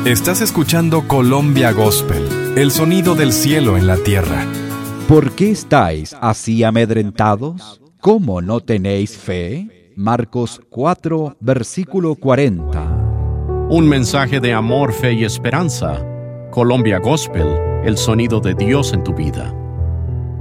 Estás escuchando Colombia Gospel, el sonido del cielo en la tierra. ¿Por qué estáis así amedrentados? ¿Cómo no tenéis fe? Marcos 4, versículo 40. Un mensaje de amor, fe y esperanza. Colombia Gospel, el sonido de Dios en tu vida.